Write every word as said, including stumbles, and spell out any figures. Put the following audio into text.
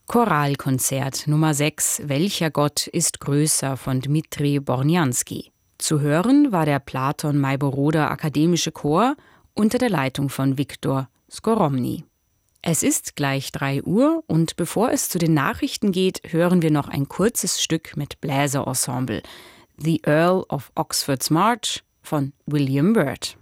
Choralkonzert Nummer sechs Welcher Gott ist größer von Dmitri Bornjanski. Zu hören war der Platon-Maiboroder Akademische Chor unter der Leitung von Viktor Skoromny. Es ist gleich drei Uhr und bevor es zu den Nachrichten geht, hören wir noch ein kurzes Stück mit Bläserensemble. The Earl of Oxford's March von William Byrd.